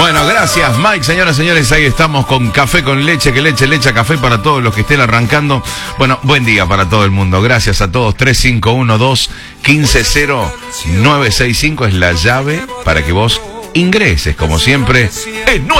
Bueno, gracias Mike, señoras y señores, ahí estamos con Café con Leche, que leche, leche, café para todos los que estén arrancando. Bueno, buen día para todo el mundo, gracias a todos. 3512-150965 es la llave para que vos ingreses, como siempre, en nuestro